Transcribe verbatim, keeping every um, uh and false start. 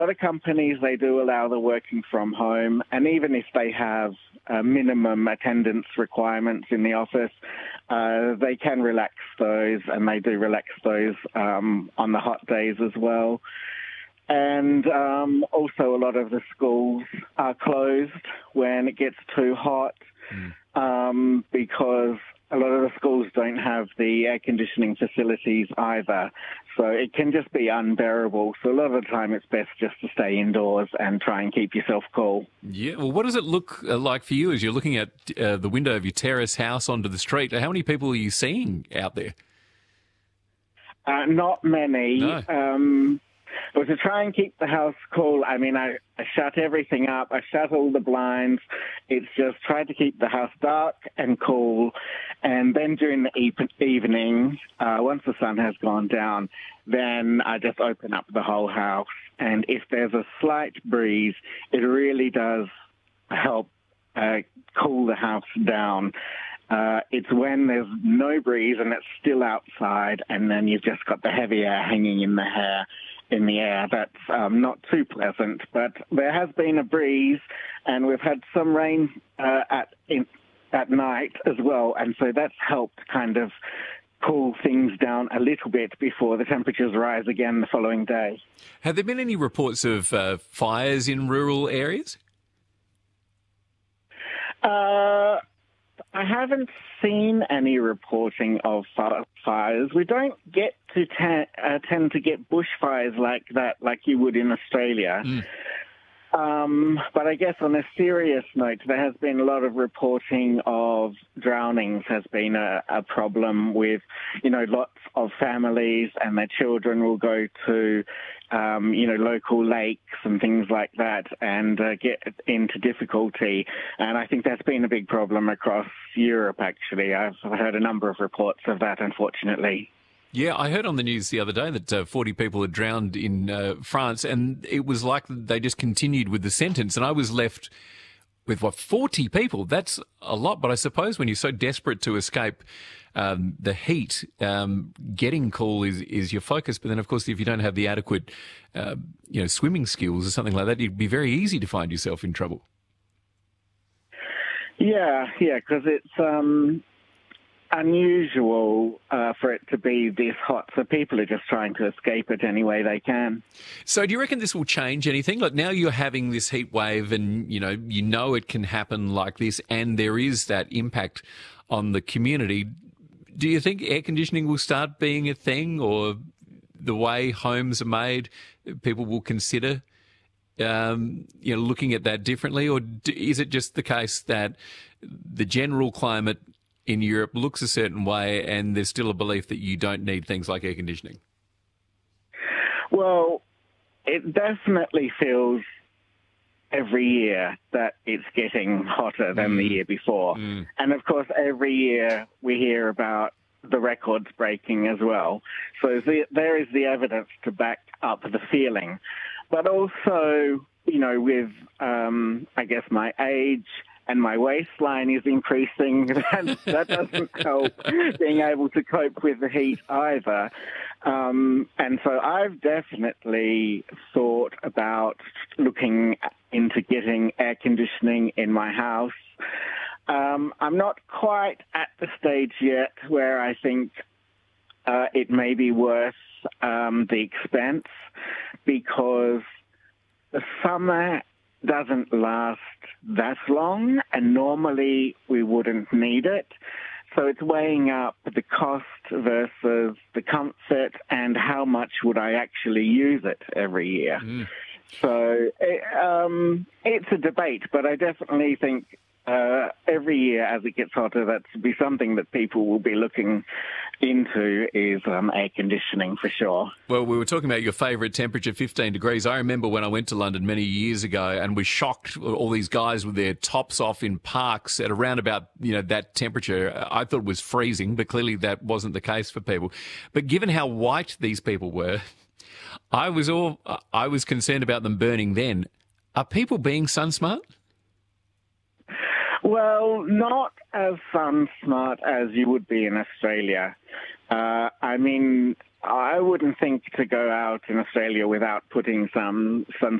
lot of companies, they do allow the working from home, and even if they have uh, minimum attendance requirements in the office, uh, they can relax those, and they do relax those um, on the hot days as well. And um, also a lot of the schools are closed when it gets too hot mm. um, because a lot of the schools don't have the air conditioning facilities either. So it can just be unbearable. So a lot of the time it's best just to stay indoors and try and keep yourself cool. Yeah, well, what does it look like for you as you're looking at uh, the window of your terrace house onto the street? How many people are you seeing out there? Uh, not many. No. Um, but to try and keep the house cool, I mean, I, I shut everything up. I shut all the blinds. It's just tried to keep the house dark and cool. And then during the e- evening, uh, once the sun has gone down, then I just open up the whole house. And if there's a slight breeze, it really does help uh, cool the house down. Uh, it's when there's no breeze and it's still outside, and then you've just got the heavy air hanging in the hair, in the air. That's um, not too pleasant. But there has been a breeze, and we've had some rain uh, at in, at night as well, and so that's helped kind of cool things down a little bit before the temperatures rise again the following day. Have there been any reports of uh, fires in rural areas? Uh. I haven't seen any reporting of fires. We don't get to te- uh, tend to get bushfires like that, like you would in Australia. Mm. Um, but I guess on a serious note, there has been a lot of reporting of drownings has been a, a problem with, you know, lots of families and their children will go to, um, you know, local lakes and things like that and uh, get into difficulty. And I think that's been a big problem across Europe, actually. I've heard a number of reports of that, unfortunately. Yeah, I heard on the news the other day that uh, forty people had drowned in uh, France, and it was like they just continued with the sentence, and I was left with, what, forty people? That's a lot, but I suppose when you're so desperate to escape um, the heat, um, getting cool is, is your focus, but then, of course, if you don't have the adequate uh, you know, swimming skills or something like that, it'd be very easy to find yourself in trouble. Yeah, yeah, because it's... Um unusual uh, for it to be this hot, so people are just trying to escape it any way they can. So do you reckon this will change anything? Like now you're having this heat wave and, you know, you know it can happen like this and there is that impact on the community. Do you think air conditioning will start being a thing, or the way homes are made, people will consider um, you know, looking at that differently? Or is it just the case that the general climate in Europe looks a certain way and there's still a belief that you don't need things like air conditioning? Well, it definitely feels every year that it's getting hotter than mm. the year before. Mm. And of course, every year we hear about the records breaking as well. So the, there is the evidence to back up the feeling. But also, you know, with, um, I guess, my age and my waistline is increasing, that, that doesn't help being able to cope with the heat either. Um, and so I've definitely thought about looking into getting air conditioning in my house. Um, I'm not quite at the stage yet where I think uh, it may be worth um, the expense, because the summer doesn't last that long, and normally we wouldn't need it. So it's weighing up the cost versus the comfort and how much would I actually use it every year. Mm. So it, um, it's a debate, but I definitely think uh, every year as it gets hotter, that to be something that people will be looking into is um, air conditioning for sure. Well, we were talking about your favourite temperature, fifteen degrees. I remember when I went to London many years ago and was shocked, all these guys with their tops off in parks at around about, you know, that temperature. I thought it was freezing, but clearly that wasn't the case for people. But given how white these people were, I was all I was concerned about them burning then. Are people being sun smart? Well, not as sun smart as you would be in Australia. Uh, I mean, I wouldn't think to go out in Australia without putting some sun